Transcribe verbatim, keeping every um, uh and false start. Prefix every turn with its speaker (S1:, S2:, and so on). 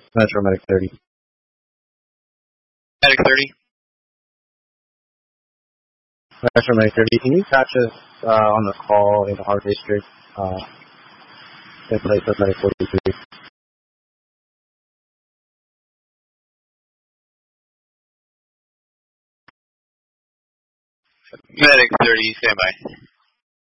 S1: Metro Medic thirty.
S2: Medic thirty.
S1: Metro Medic thirty, can you catch us uh, on the call in the Heart District uh, in place of Medic forty-three?
S2: Medic thirty, stand by.